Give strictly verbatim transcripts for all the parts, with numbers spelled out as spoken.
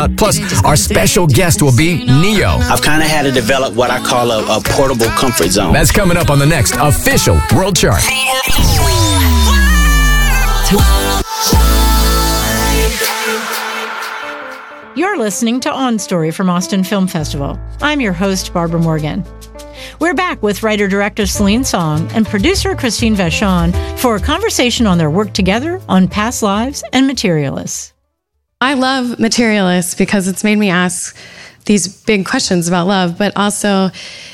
Uh, plus, our special guest will be Neo. I've kind of had to develop what I call a, a portable comfort zone. That's coming up on the next official World Chart. You're listening to On Story from Austin Film Festival. I'm your host, Barbara Morgan. We're back with writer-director Celine Song and producer Christine Vachon for a conversation on their work together on Past Lives and Materialists. I love Materialists because it's made me ask these big questions about love, but also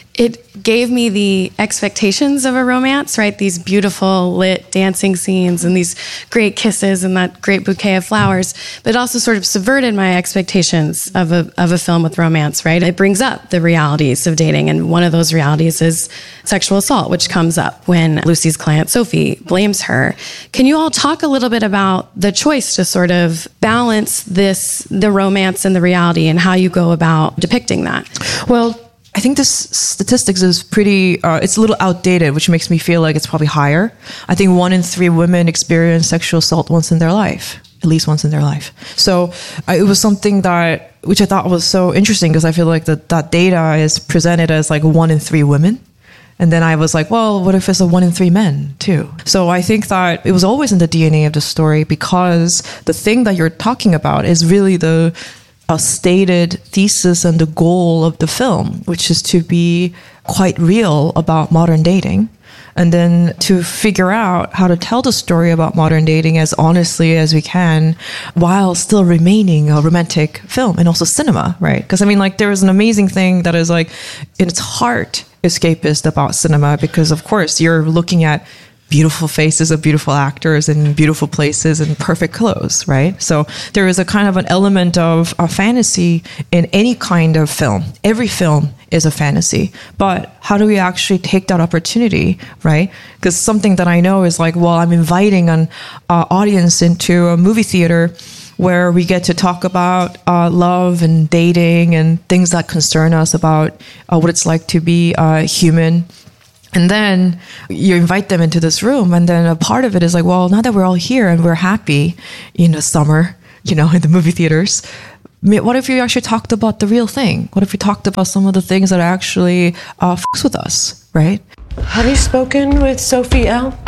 it gave me the expectations of a romance, right? These beautiful lit dancing scenes and these great kisses and that great bouquet of flowers, but it also sort of subverted my expectations of a of a film with romance, right? It brings up the realities of dating, and one of those realities is sexual assault, which comes up when Lucy's client, Sophie, blames her. Can you all talk a little bit about the choice to sort of balance this, the romance and the reality, and how you go about depicting that? Well, I think this statistics is pretty, uh, it's a little outdated, which makes me feel like it's probably higher. I think one in three women experience sexual assault once in their life, at least once in their life. So uh, it was something that, which I thought was so interesting, because I feel like that that data is presented as like one in three women. And then I was like, well, what if it's a one in three men too? So I think that it was always in the D N A of the story, because the thing that you're talking about is really the a stated thesis and the goal of the film, which is to be quite real about modern dating, and then to figure out how to tell the story about modern dating as honestly as we can while still remaining a romantic film and also cinema, right? Because I mean, like, there is an amazing thing that is like in its heart escapist about cinema, because of course you're looking at beautiful faces of beautiful actors in beautiful places and perfect clothes, right? So there is a kind of an element of a fantasy in any kind of film. Every film is a fantasy, but how do we actually take that opportunity, right? Because something that I know is like, well, I'm inviting an uh, audience into a movie theater where we get to talk about uh, love and dating and things that concern us about uh, what it's like to be uh, human. And then you invite them into this room, and then a part of it is like, well, now that we're all here and we're happy in the summer, you know, in the movie theaters, what if we actually talked about the real thing? What if we talked about some of the things that actually uh, fucks with us, right? Have you spoken with Sophie L?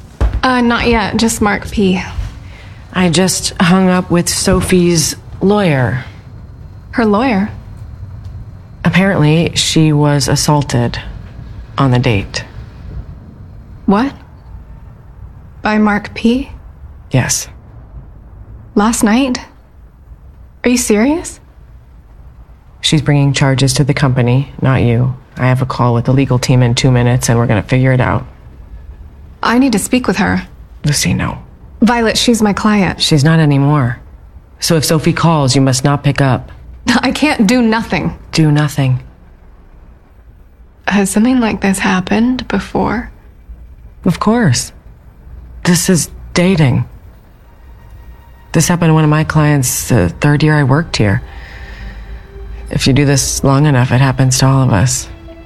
Uh, not yet, just Mark P. I just hung up with Sophie's lawyer. Her lawyer? Apparently, she was assaulted on the date. What? By Mark P? Yes. Last night? Are you serious? She's bringing charges to the company, not you. I have a call with the legal team in two minutes and we're gonna figure it out. I need to speak with her. Lucy, no. Violet, she's my client. She's not anymore. So if Sophie calls, you must not pick up. I can't do nothing. Do nothing. Has something like this happened before? Of course. This is dating. This happened to one of my clients the third year I worked here. If you do this long enough, it happens to all of us.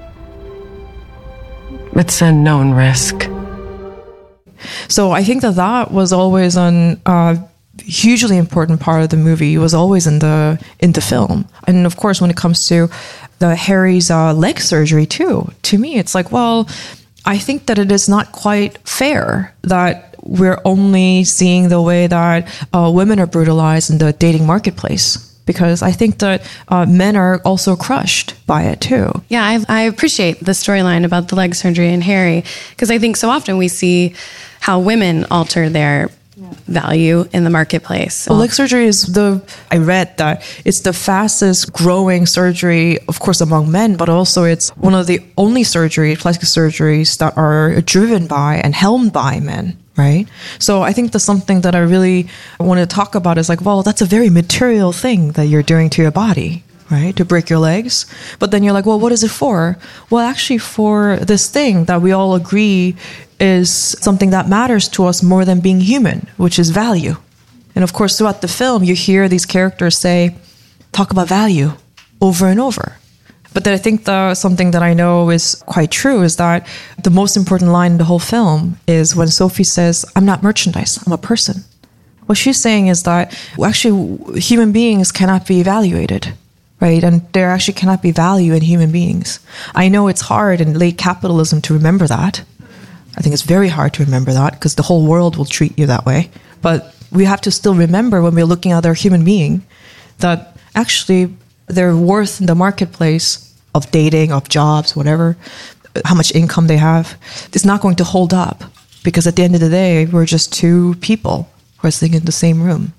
It's a known risk. So I think that that was always an uh, hugely important part of the movie. It was always in the in the film. And of course, when it comes to the Harry's uh, leg surgery too, to me, it's like, well, I think that it is not quite fair that we're only seeing the way that uh, women are brutalized in the dating marketplace, because I think that uh, men are also crushed by it too. Yeah, I, I appreciate the storyline about the leg surgery and Harry, because I think so often we see how women alter their value in the marketplace. Well, leg surgery is the, I read that it's the fastest growing surgery, of course, among men, but also it's one of the only surgery, plastic surgeries that are driven by and helmed by men, right? So I think that's something that I really want to talk about is like, well, that's a very material thing that you're doing to your body, right? To break your legs. But then you're like, well, what is it for? Well, actually for this thing that we all agree is something that matters to us more than being human, which is value. And of course, throughout the film, you hear these characters say, talk about value over and over. But then I think the, something that I know is quite true is that the most important line in the whole film is when Sophie says, I'm not merchandise, I'm a person, What she's saying is that actually human beings cannot be evaluated, right? And there actually cannot be value in human beings. I know it's hard in late capitalism to remember that. I think it's very hard to remember that because the whole world will treat you that way. But we have to still remember when we're looking at their human being that actually their worth in the marketplace of dating, of jobs, whatever, how much income they have, is not going to hold up because at the end of the day, we're just two people who are sitting in the same room.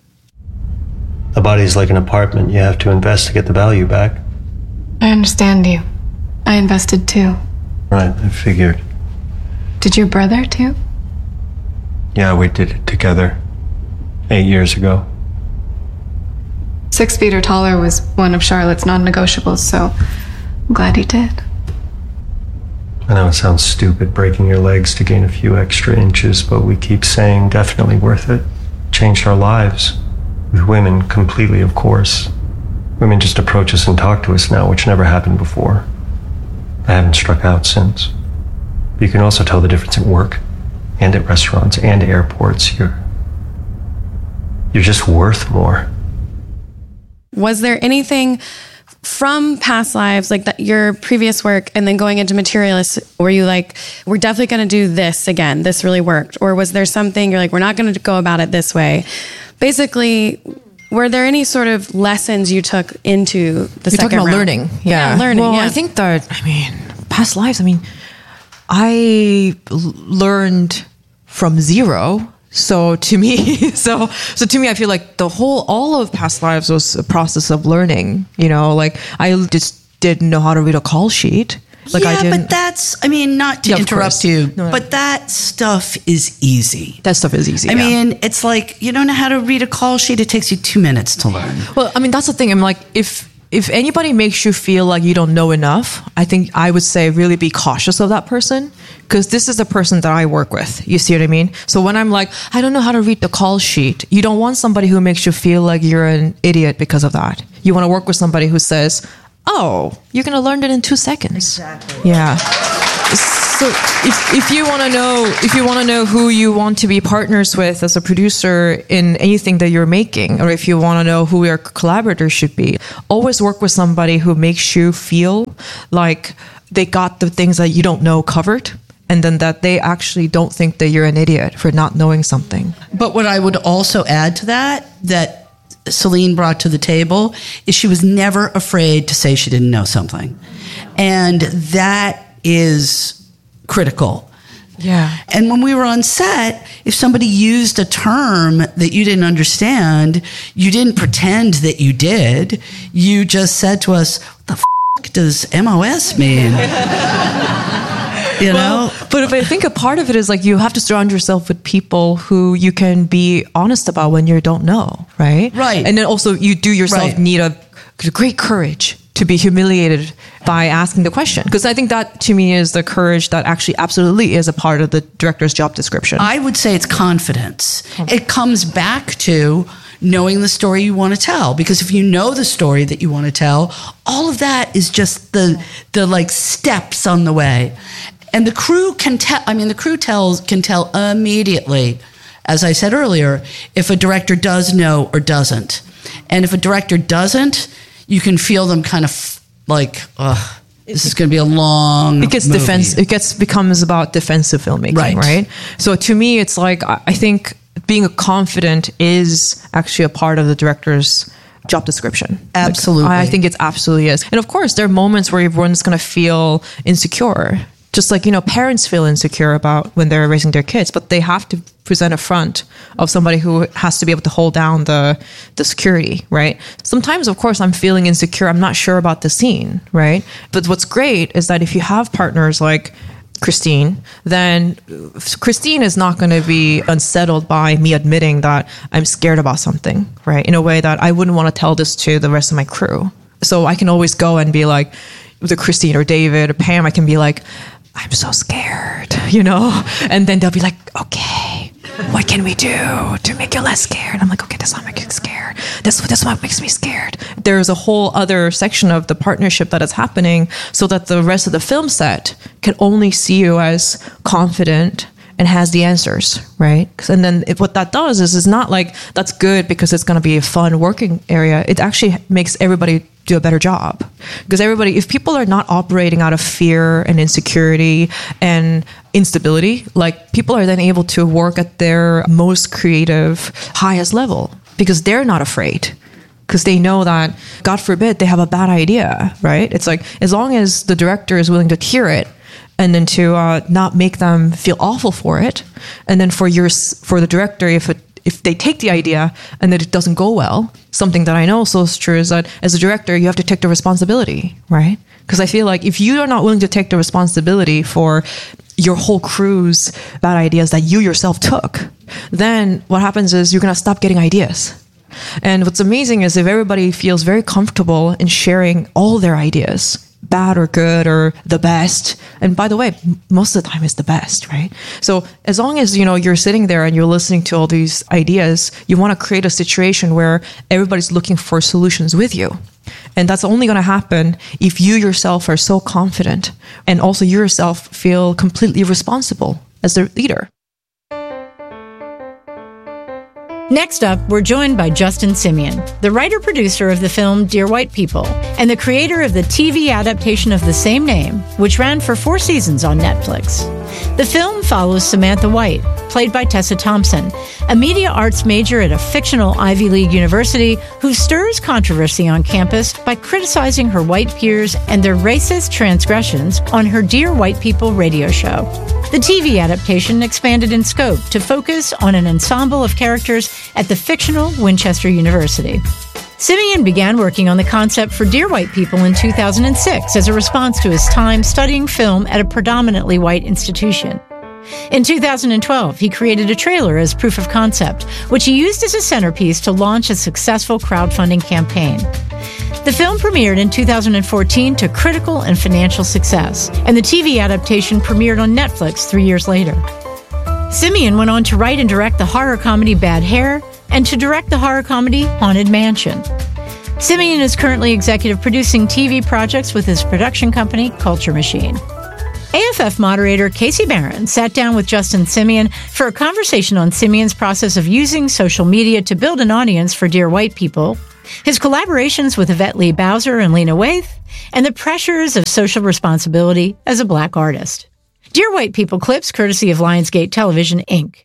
A body's like an apartment. You have to invest to get the value back. I understand you. I invested too. Right, I figured. Did your brother too? Yeah, we did it together. Eight years ago. Six feet or taller was one of Charlotte's non-negotiables, so I'm glad he did. I know it sounds stupid breaking your legs to gain a few extra inches, but we keep saying definitely worth it. Changed our lives. With women, completely, of course. Women just approach us and talk to us now, which never happened before. I haven't struck out since. But you can also tell the difference at work, and at restaurants, and airports. You're, you're just worth more. Was there anything from past lives, like that, your previous work, and then going into Materialist, were you like, we're definitely going to do this again, this really worked? Or was there something you're like, we're not going to go about it this way? Basically, were there any sort of lessons you took into the You're second talking about round? learning. Yeah, yeah learning. Well, yeah. I think that, I mean, past lives, I mean, I l- learned from zero. So to me, so so to me, I feel like the whole, all of past lives was a process of learning. You know, like I just didn't know how to read a call sheet. Like yeah, I didn't, but that's, I mean, not to Yeah, of interrupt course. you, No, no. but that stuff is easy. that stuff is easy. I yeah. mean, it's like, you don't know how to read a call sheet. It takes you two minutes to learn. Well, I mean, that's the thing. I'm like, if if anybody makes you feel like you don't know enough, I think I would say really be cautious of that person, because this is the person that I work with. You see what I mean? So when I'm like, I don't know how to read the call sheet, you don't want somebody who makes you feel like you're an idiot because of that. You want to work with somebody who says, oh, you're going to learn it in two seconds. Exactly. Yeah. So if, if you want to know if you want to know who you want to be partners with as a producer in anything that you're making, or if you want to know who your collaborators should be, always work with somebody who makes you feel like they got the things that you don't know covered, and then that they actually don't think that you're an idiot for not knowing something. But what I would also add to that, that Celine brought to the table, is she was never afraid to say she didn't know something. And that is critical. Yeah. And when we were on set, if somebody used a term that you didn't understand, you didn't pretend that you did. You just said to us, what the f*** does M O S mean? You know? Well, but if I think a part of it is like you have to surround yourself with people who you can be honest about when you don't know, right? Right. And then also you do yourself Right. need a great courage to be humiliated by asking the question. Because I think that to me is the courage that actually absolutely is a part of the director's job description. I would say it's confidence. It comes back to knowing the story you want to tell, because if you know the story that you want to tell, all of that is just the the like steps on the way. And the crew can tell, I mean, the crew tells can tell immediately, as I said earlier, if a director does know or doesn't. And if a director doesn't, you can feel them kind of like, ugh, this is going to be a long it gets movie. defense it gets becomes about defensive filmmaking, Right. right? So to me it's like I I think being confident is actually a part of the director's job description. Absolutely. Like, I think it absolutely is. And of course there are moments where everyone's going to feel insecure. Just like, you know, parents feel insecure about when they're raising their kids, but they have to present a front of somebody who has to be able to hold down the the security, right? Sometimes, of course, I'm feeling insecure. I'm not sure about the scene, right? But what's great is that if you have partners like Christine, then Christine is not going to be unsettled by me admitting that I'm scared about something, right? In a way that I wouldn't want to tell this to the rest of my crew. So I can always go and be like, to Christine or David or Pam, I can be like, I'm so scared, you know? And then they'll be like, okay, what can we do to make you less scared? I'm like, okay, this is not making me scared. This, this is what makes me scared. There's a whole other section of the partnership that is happening so that the rest of the film set can only see you as confident and has the answers, right? And then it, what that does is it's not like that's good because it's going to be a fun working area. It actually makes everybody do a better job, because everybody, if people are not operating out of fear and insecurity and instability, like people are then able to work at their most creative, highest level because they're not afraid. Because they know that, God forbid, they have a bad idea, right? It's like, as long as the director is willing to hear it and then to uh, not make them feel awful for it. And then for your, for the director, if it, if they take the idea and then it doesn't go well, something that I know also is true is that as a director, you have to take the responsibility, right? Because I feel like if you are not willing to take the responsibility for your whole crew's bad ideas that you yourself took, then what happens is you're going to stop getting ideas. And what's amazing is if everybody feels very comfortable in sharing all their ideas, bad or good or the best, and by the way, m- most of the time it's the best, right? So as long as, you know, you're sitting there and you're listening to all these ideas, you want to create a situation where everybody's looking for solutions with you. And that's only going to happen if you yourself are so confident and also you yourself feel completely responsible as the leader. Next up, we're joined by Justin Simien, the writer-producer of the film Dear White People, and the creator of the T V adaptation of the same name, which ran for four seasons on Netflix. The film follows Samantha White, played by Tessa Thompson, a media arts major at a fictional Ivy League university who stirs controversy on campus by criticizing her white peers and their racist transgressions on her Dear White People radio show. The T V adaptation expanded in scope to focus on an ensemble of characters at the fictional Winchester University. Simien began working on the concept for Dear White People in two thousand six as a response to his time studying film at a predominantly white institution. In two thousand twelve, he created a trailer as proof of concept, which he used as a centerpiece to launch a successful crowdfunding campaign. The film premiered in two thousand fourteen to critical and financial success, and the T V adaptation premiered on Netflix three years later. Simien went on to write and direct the horror comedy Bad Hair and to direct the horror comedy Haunted Mansion. Simien is currently executive producing T V projects with his production company, Culture Machine. A F F moderator Casey Barron sat down with Justin Simien for a conversation on Simien's process of using social media to build an audience for Dear White People, his collaborations with Yvette Lee Bowser and Lena Waithe, and the pressures of social responsibility as a Black artist. Dear White People clips courtesy of Lionsgate Television, Incorporated.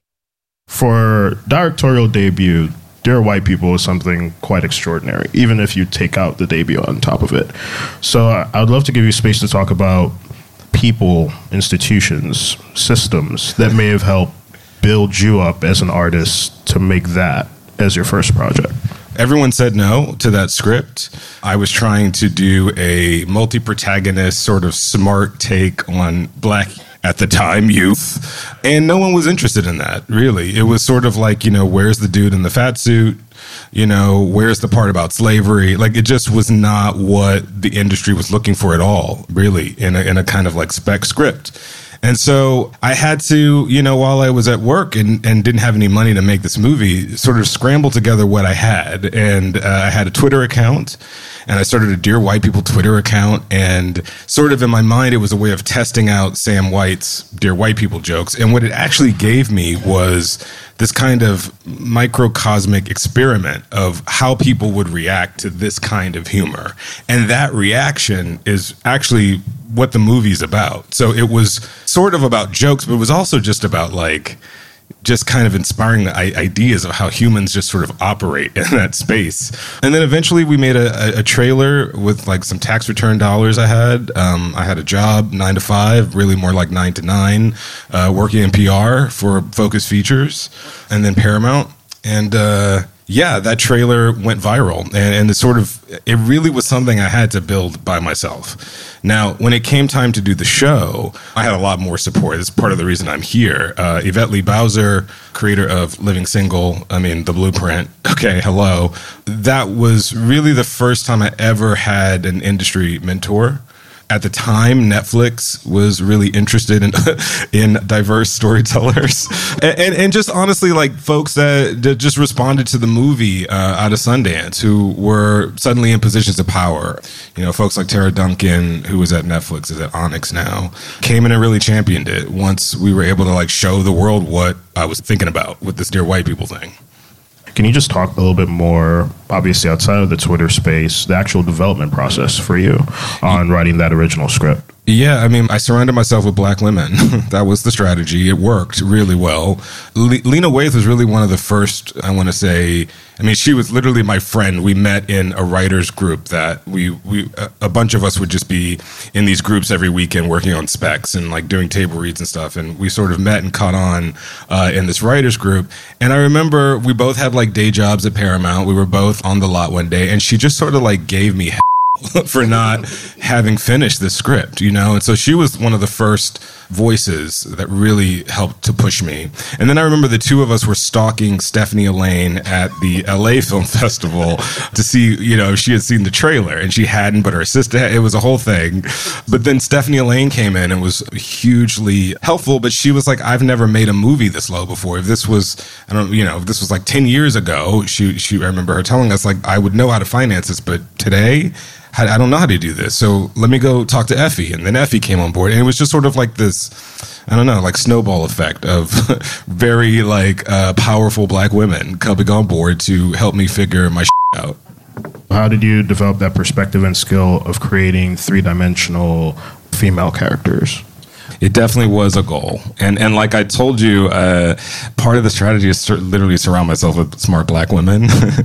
For directorial debut, Dear White People is something quite extraordinary, even if you take out the debut on top of it. So I would love to give you space to talk about people, institutions, systems that may have helped build you up as an artist to make that as your first project. Everyone said no to that script. I was trying to do a multi-protagonist sort of smart take on Black, at the time, youth. And no one was interested in that, really. It was sort of like, you know, where's the dude in the fat suit? You know, where's the part about slavery? Like, it just was not what the industry was looking for at all, really, in a, in a kind of like spec script. And so I had to, you know, while I was at work and, and didn't have any money to make this movie, sort of scramble together what I had. And uh, I had a Twitter account, and I started a Dear White People Twitter account. And sort of in my mind, it was a way of testing out Sam White's Dear White People jokes. And what it actually gave me was this kind of microcosmic experiment of how people would react to this kind of humor. And that reaction is actually what the movie's about. So it was sort of about jokes, but it was also just about like, just kind of inspiring the ideas of how humans just sort of operate in that space. And then eventually we made a, a trailer with like some tax return dollars I had. Um, I had a job, nine to five, really more like nine to nine, uh, working in P R for Focus Features and then Paramount. And uh, yeah, that trailer went viral. And, and it sort of, it really was something I had to build by myself. Now, when it came time to do the show, I had a lot more support. It's part of the reason I'm here. Uh, Yvette Lee Bowser, creator of Living Single, I mean, The Blueprint, okay, hello. That was really the first time I ever had an industry mentor at the time, Netflix was really interested in in diverse storytellers, and, and and just honestly, like folks that, that just responded to the movie uh, out of Sundance, who were suddenly in positions of power. You know, folks like Tara Duncan, who was at Netflix, is at Onyx now, came in and really championed it once we were able to like show the world what I was thinking about with this Dear White People thing. Can you just talk a little bit more, obviously outside of the Twitter space, the actual development process for you on writing that original script? Yeah, I mean, I surrounded myself with black women. That was the strategy. It worked really well. Le- Lena Waithe was really one of the first, I want to say, I mean, she was literally my friend. We met in a writer's group that we, we a, a bunch of us would just be in these groups every weekend working on specs and like doing table reads and stuff. And we sort of met and caught on uh, in this writer's group. And I remember we both had like day jobs at Paramount. We were both on the lot one day, and she just sort of like gave me for not having finished the script, you know? And so she was one of the first voices that really helped to push me. And then I remember the two of us were stalking Stephanie Elaine at the L A Film Festival to see, you know, if she had seen the trailer, and she hadn't, but her sister had. It was a whole thing. But then Stephanie Elaine came in and was hugely helpful, but she was like, I've never made a movie this low before. If this was, I don't, you know, if this was like ten years ago, she, she, I remember her telling us like, I would know how to finance this, but today, I don't know how to do this, so let me go talk to Effie. And then Effie came on board, and it was just sort of like this, I don't know, like snowball effect of very like uh, powerful black women coming on board to help me figure my shit out. How did you develop that perspective and skill of creating three-dimensional female characters? It definitely was a goal. And and like I told you, uh, part of the strategy is sur- literally surround myself with smart black women.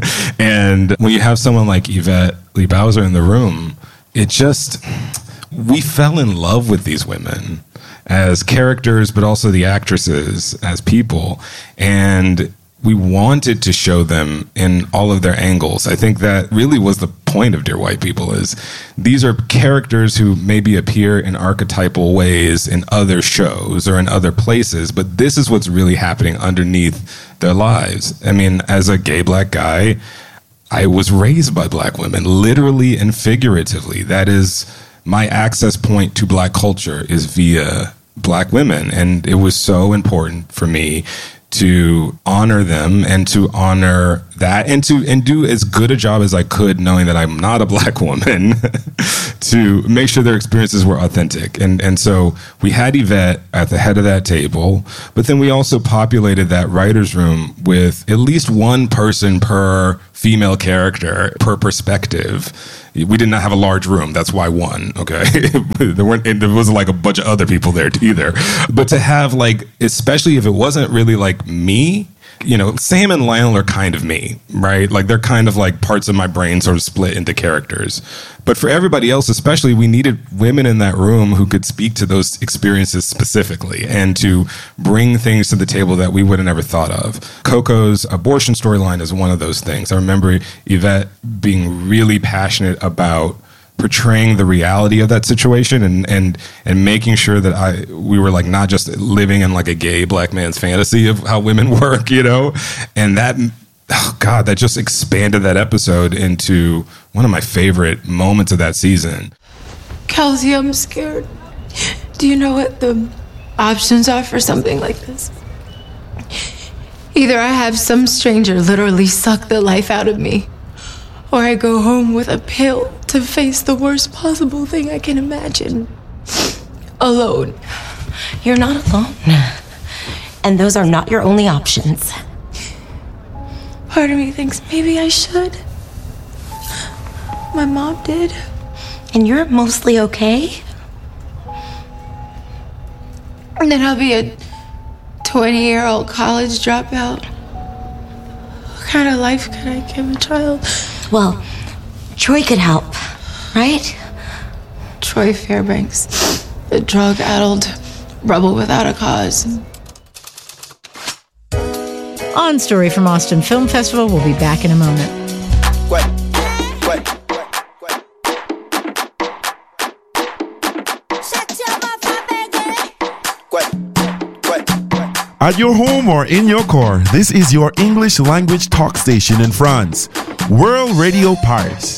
And when you have someone like Yvette Lee Bowser in the room, it just, we fell in love with these women as characters, but also the actresses as people. And we wanted to show them in all of their angles. I think that really was the point of Dear White People, is these are characters who maybe appear in archetypal ways in other shows or in other places, but this is what's really happening underneath their lives. I mean, as a gay black guy, I was raised by black women, literally and figuratively. That is my access point to black culture, is via black women. And it was so important for me to honor them and to honor that and to and do as good a job as I could, knowing that I'm not a black woman, to make sure their experiences were authentic. And and so we had Yvette at the head of that table, but then we also populated that writer's room with at least one person per female character, per perspective. We did not have a large room. That's why one, okay? there weren't, there wasn't like a bunch of other people there either. But to have like, especially if it wasn't really like me, you know, Sam and Lionel are kind of me, right? Like they're kind of like parts of my brain sort of split into characters. But for everybody else, especially, we needed women in that room who could speak to those experiences specifically and to bring things to the table that we would have never thought of. Coco's abortion storyline is one of those things. I remember Yvette being really passionate about portraying the reality of that situation and and and making sure that I we were like not just living in like a gay black man's fantasy of how women work, you know, and that, oh God, that just expanded that episode into one of my favorite moments of that season. Kelsey, I'm scared. Do you know what the options are for something like this? Either I have some stranger literally suck the life out of me, or I go home with a pill to face the worst possible thing I can imagine. Alone. You're not alone. And those are not your only options. Part of me thinks maybe I should. My mom did. And you're mostly okay? And then I'll be a twenty-year-old college dropout. What kind of life could I give a child? Well, Troy could help, right? Troy Fairbanks, a drug-addled rebel without a cause. On Story from Austin Film Festival, we'll be back in a moment. What? What? At your home or in your car, this is your English language talk station in France. World Radio Paris.